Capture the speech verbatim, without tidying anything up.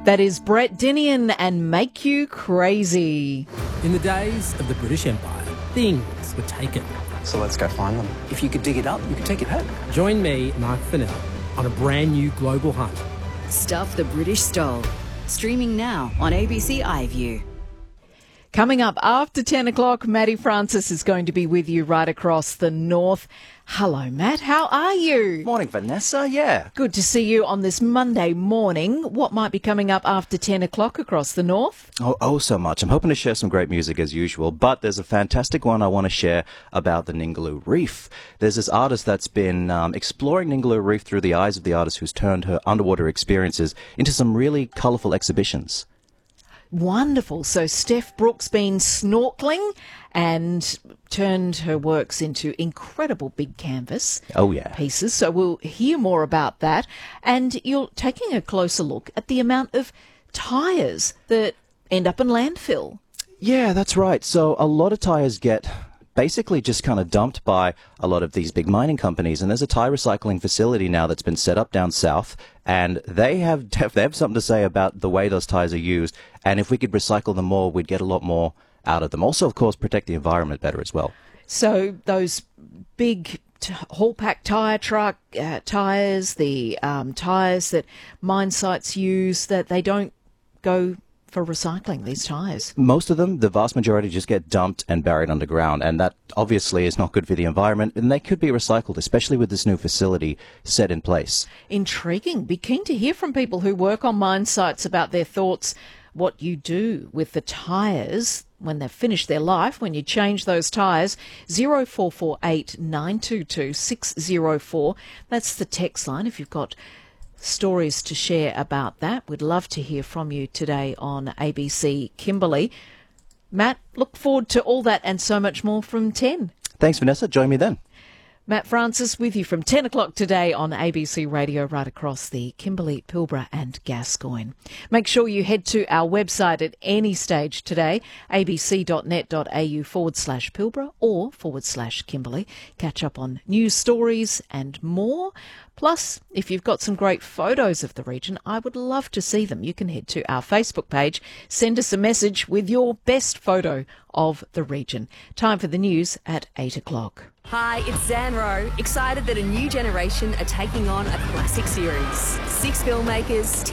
That is Brett Dinian and Make You Crazy. In the days of the British Empire, things were taken. So let's go find them. If you could dig it up, you could take it home. Join me, Mark Fennell, on a brand new global hunt. Stuff the British stole. Streaming now on A B C iView. Coming up after ten o'clock, Matty Francis is going to be with you right across the north. Hello, Matt. How are you? Morning, Vanessa. Yeah. Good to see you on this Monday morning. What might be coming up after ten o'clock across the north? Oh, oh, so much. I'm hoping to share some great music as usual, but there's a fantastic one I want to share about the Ningaloo Reef. There's this artist that's been um, exploring Ningaloo Reef through the eyes of the artist who's turned her underwater experiences into some really colourful exhibitions. Wonderful. So Steph Brooks been snorkeling and turned her works into incredible big canvas oh, yeah. pieces. So we'll hear more about that. And you're taking a closer look at the amount of tyres that end up in landfill. Yeah, that's right. So a lot of tyres get basically just kind of dumped by a lot of these big mining companies. And there's a tyre recycling facility now that's been set up down south, and they have they have something to say about the way those tyres are used. And if we could recycle them more, we'd get a lot more out of them. Also, of course, protect the environment better as well. So those big t- haul pack tyre truck uh, tyres, the um, tyres that mine sites use, that they don't go for recycling, these tyres? Most of them, the vast majority, just get dumped and buried underground, and that obviously is not good for the environment, and they could be recycled, especially with this new facility set in place. Intriguing. Be keen to hear from people who work on mine sites about their thoughts, what you do with the tyres when they've finished their life, when you change those tyres. zero four four eight nine two two six zero four. That's the text line if you've got stories to share about that. We'd love to hear from you today on A B C Kimberley. Matt, look forward to all that and so much more from ten. Thanks, Vanessa. Join me then. Matt Francis with you from ten o'clock today on A B C Radio right across the Kimberley, Pilbara and Gascoyne. Make sure you head to our website at any stage today, abc.net.au forward slash Pilbara or forward slash Kimberley. Catch up on news stories and more. Plus, if you've got some great photos of the region, I would love to see them. You can head to our Facebook page, send us a message with your best photo of the region. Time for the news at eight o'clock. Hi, it's Zan Rowe, excited that a new generation are taking on a classic series. Six filmmakers,